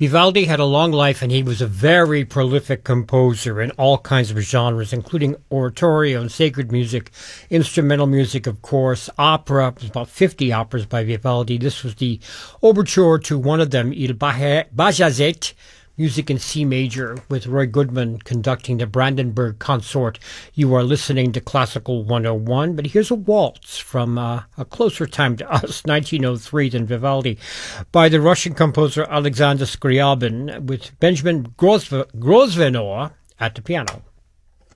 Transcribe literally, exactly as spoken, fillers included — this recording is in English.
Vivaldi had a long life, and he was a very prolific composer in all kinds of genres, including oratorio and sacred music, instrumental music, of course, opera. There's about fifty operas by Vivaldi. This was the overture to one of them, Il Bajazet, music in C major, with Roy Goodman conducting the Brandenburg Consort. You are listening to Classical one oh one, but here's a waltz from uh, a closer time to us, nineteen oh three, than Vivaldi, by the Russian composer Alexander Scriabin, with Benjamin Grosvenor at the piano.